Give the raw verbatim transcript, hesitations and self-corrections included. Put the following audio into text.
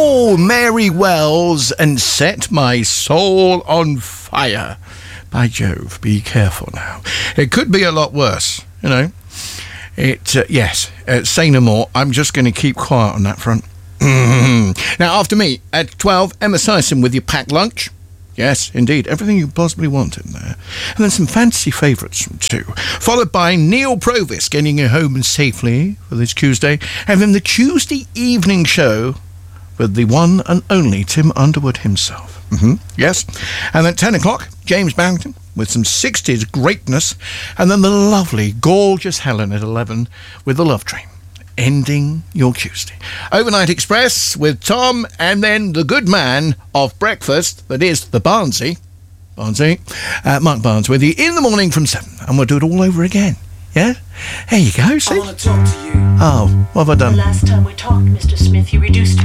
Oh, Mary Wells and Set My Soul on Fire. By Jove, be careful now. It could be a lot worse, you know. It, uh, yes, uh, say no more. I'm just going to keep quiet on that front. Now, after me, at twelve, Emma Sison with your packed lunch. Yes, indeed, everything you possibly want in there. And then some fancy favourites from two. Followed by Neil Provis getting you home safely for this Tuesday. And then the Tuesday evening show with the one and only Tim Underwood himself. Mm-hmm. Yes. And then at ten o'clock, James Barrington with some sixties greatness. And then the lovely, gorgeous Helen at eleven with the Love Train. Ending your Tuesday. Overnight Express with Tom, and then the good man of breakfast, that is the Barnsey. Barnsey. Uh, Mark Barnes with you in the morning from seven. And we'll do it all over again. Yeah? There you go, see? I want to talk to you. Oh, what have I done? The last time we talked, Mister Smith, you reduced